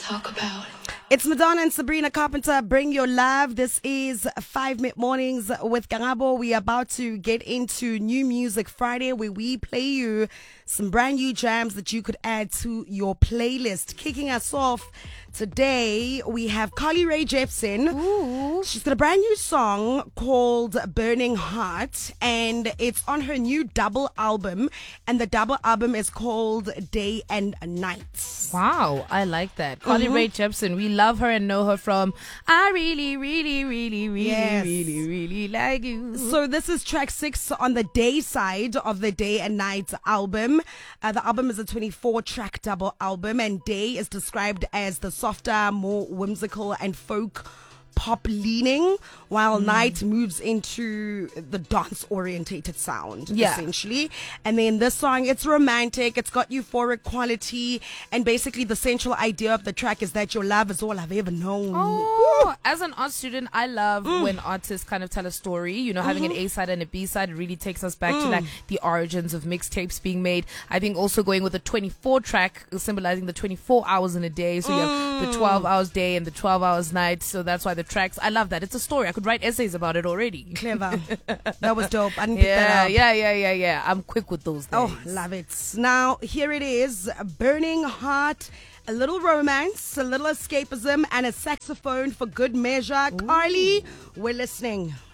talk about. It's Madonna and Sabrina Carpenter. Bring your love. This is 5 Minute Mornings with Gangabo. We are about to get into New Music Friday, where we play you some brand new jams that you could add to your playlist. Kicking us off today, we have Carly Rae Jepsen. Ooh. She's got a brand new song called Burning Heart, and it's on her new double album. And the double album is called Day and Night. Wow, I like that. Carly Rae Jepsen, we love her and know her from I Really, Really, Really, Really, Yes. Really, Really Like You. So this is track 6 on the Day side of the Day and Night album. The album is a 24-track double album, and Day is described as the softer, more whimsical and folk pop leaning, while Night moves into the dance orientated sound, essentially. And then this song, it's romantic, it's got euphoric quality, and basically the central idea of the track is that your love is all I've ever known. Oh, as an art student, I love when artists kind of tell a story, you know, having an A side and a B side. It really takes us back to like the origins of mixtapes being made. I think also going with a 24 track, symbolizing the 24 hours in a day. So you have the 12 hours day and the 12 hours night. So that's why the tracks, I love that. It's a story. I could write essays about it already. Clever. That was dope. I didn't pick that up. Yeah. I'm quick with those things. Oh, love it. Now, here it is. Burning Heart. A little romance, a little escapism, and a saxophone for good measure. Carly, we're listening.